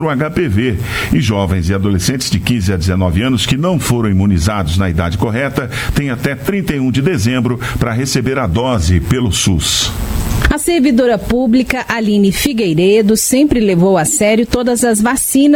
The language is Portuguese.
o HPV, e jovens e adolescentes de 15 a 19 anos que não foram imunizados na idade correta têm até 31 de dezembro para receber a dose pelo SUS. A servidora pública Aline Figueiredo sempre levou a sério todas as vacinas